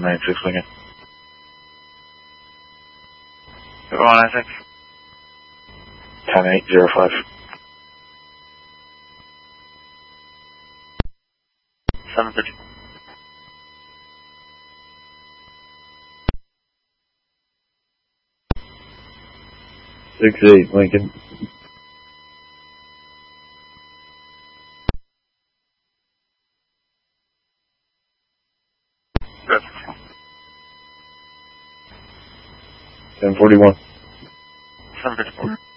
96 Lincoln. Go on, 96. 10805. 750. 68 Lincoln. Good. 1041. 754.